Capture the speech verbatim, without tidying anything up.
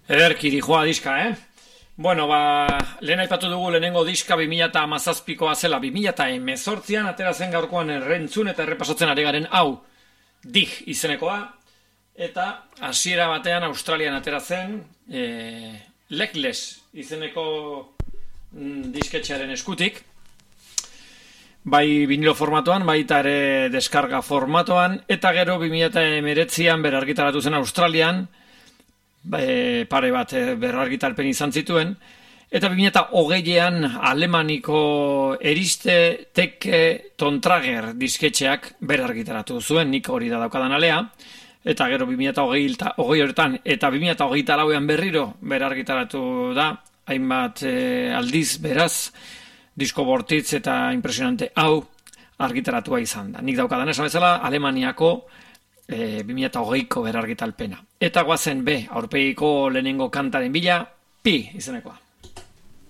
Ederkiri joa diska, eh? Bueno, ba, lehen aipatu dugu lehenengo diska bi mila hamazazpikoa zela, bi mila hemezortzian atera zen gaurkoan errentzun eta errepasatzen ari garen hau Dig izenekoa, eta hasiera batean Australian atera zen e, Legless izeneko mm, disketxearen eskutik, bai vinilo formatoan, baita ere deskarga formatoan, eta gero bi mila hemeretzian berargitaratu zen Australian, e, pare bat e, berargitalpen izan zituen, eta bi mila hogeian Alemaniko Eriste Teke Tontrager disketxeak berargitaratu zuen, nik hori da daukadan alea, eta gero bi mila hogei horretan eta bi mila hogeita lauean berriro berargitaratu da, hainbat e, aldiz beraz, disko bortitz eta impresionante hau argitaratua izan da. Nik daukadan esan bezala, Alemaniako e, bi mila hogeiko berargitalpena. Eta guazen B, aurpegiko lehenengo kantaren bila, Pi izenekoa.